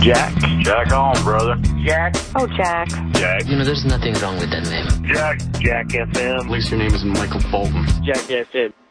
Jack. Jack on, brother. Jack. Oh, Jack. Jack. You know, there's nothing wrong with that name. Jack. Jack FM. At least your name is Michael Bolton. Jack FM.